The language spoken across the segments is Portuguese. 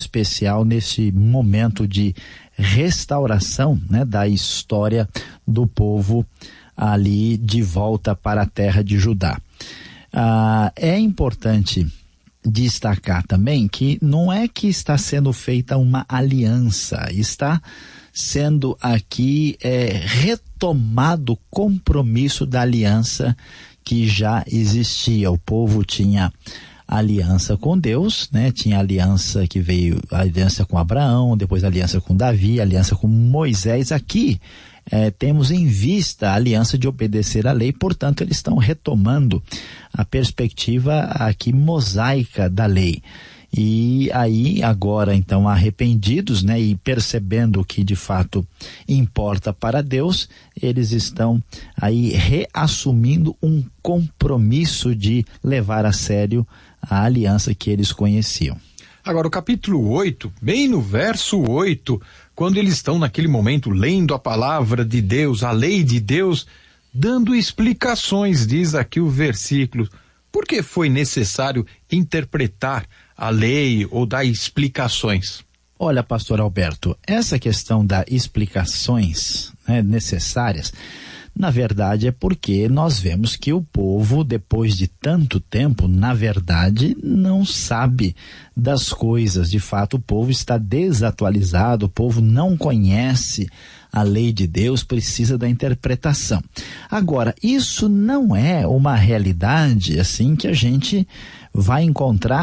especial nesse momento de restauração, né, da história do povo ali de volta para a terra de Judá. É importante destacar também que não é que está sendo feita uma aliança, está sendo aqui retomado o compromisso da aliança que já existia. O povo tinha aliança com Deus, né? Tinha aliança que veio, a aliança com Abraão, depois a aliança com Davi, a aliança com Moisés. Aqui temos em vista a aliança de obedecer à lei, portanto eles estão retomando a perspectiva aqui mosaica da lei. E aí agora então arrependidos, né, e percebendo o que de fato importa para Deus, eles estão aí reassumindo um compromisso de levar a sério a aliança que eles conheciam. Agora o capítulo 8, bem no verso 8, quando eles estão naquele momento lendo a palavra de Deus, a lei de Deus, dando explicações, diz aqui o versículo, por que foi necessário interpretar a lei ou dar explicações? Olha, pastor Alberto, essa questão das explicações, né, necessárias, na verdade é porque nós vemos que o povo, depois de tanto tempo, na verdade não sabe das coisas. De fato, o povo está desatualizado, o povo não conhece a lei de Deus, precisa da interpretação. Agora, isso não é uma realidade assim que a gente vai encontrar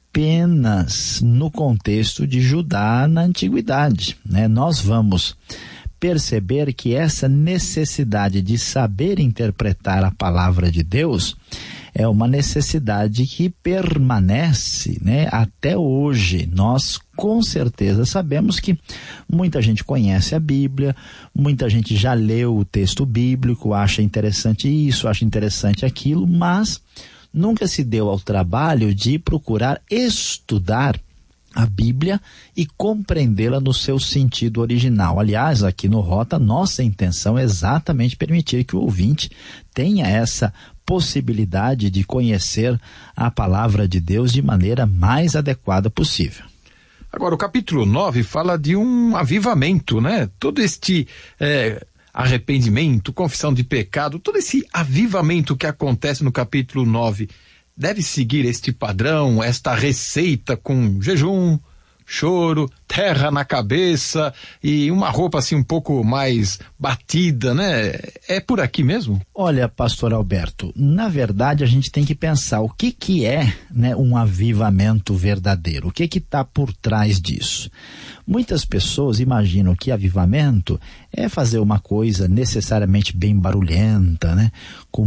apenas no contexto de Judá na antiguidade, né? Nós vamos perceber que essa necessidade de saber interpretar a palavra de Deus é uma necessidade que permanece, né, até hoje. Nós com certeza sabemos que muita gente conhece a Bíblia, muita gente já leu o texto bíblico, acha interessante isso, acha interessante aquilo, mas nunca se deu ao trabalho de procurar estudar a Bíblia e compreendê-la no seu sentido original. Aliás, aqui no Rota, nossa intenção é exatamente permitir que o ouvinte tenha essa possibilidade de conhecer a palavra de Deus de maneira mais adequada possível. Agora, o capítulo 9 fala de um avivamento, né? Todo este arrependimento, confissão de pecado, todo esse avivamento que acontece no capítulo 9, deve seguir este padrão, esta receita com jejum, choro, terra na cabeça e uma roupa assim um pouco mais batida, né? É por aqui mesmo? Olha, pastor Alberto, na verdade a gente tem que pensar o que é, né, um avivamento verdadeiro, o que está por trás disso. Muitas pessoas imaginam que avivamento é fazer uma coisa necessariamente bem barulhenta, né? Com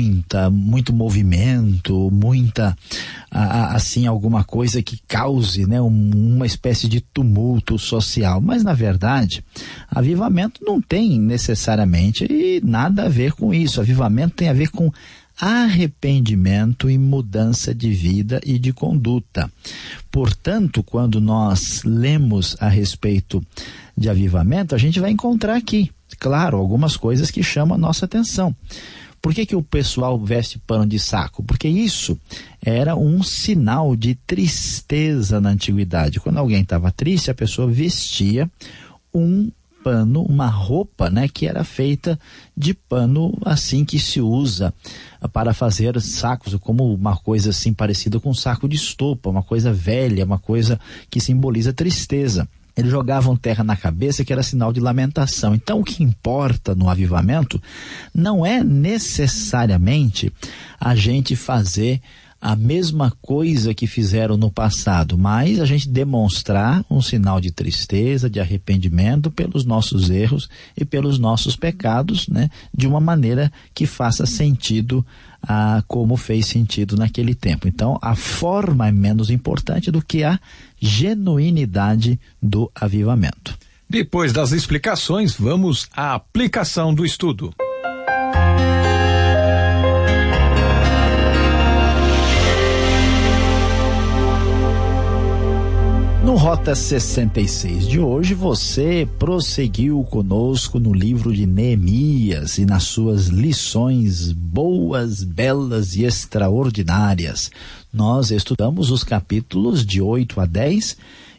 muito movimento, assim, alguma coisa que cause, né, uma espécie de tumulto social. Mas, na verdade, avivamento não tem necessariamente nada a ver com isso. Avivamento tem a ver com arrependimento e mudança de vida e de conduta. Portanto, quando nós lemos a respeito de avivamento, a gente vai encontrar aqui, claro, algumas coisas que chamam a nossa atenção. Por que o pessoal veste pano de saco? Porque isso era um sinal de tristeza na antiguidade. Quando alguém estava triste, a pessoa vestia um pano, uma roupa, né, que era feita de pano assim que se usa para fazer sacos, como uma coisa assim parecida com um saco de estopa, uma coisa velha, uma coisa que simboliza tristeza. Eles jogavam terra na cabeça, que era sinal de lamentação. Então, o que importa no avivamento não é necessariamente a gente fazer a mesma coisa que fizeram no passado, mas a gente demonstrar um sinal de tristeza, de arrependimento pelos nossos erros e pelos nossos pecados, né, de uma maneira que faça sentido como fez sentido naquele tempo. Então, a forma é menos importante do que a genuinidade do avivamento. Depois das explicações, vamos à aplicação do estudo. No Rota 66 de hoje, você prosseguiu conosco no livro de Neemias e nas suas lições boas, belas e extraordinárias. Nós estudamos os capítulos de 8 a 10